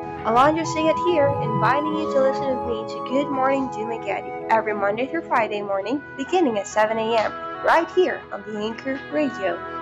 Alondra Sayat here, inviting you to listen with me to Good Morning Dumaguete every Monday through Friday morning, beginning at 7 a.m., right here on the Anchor Radio.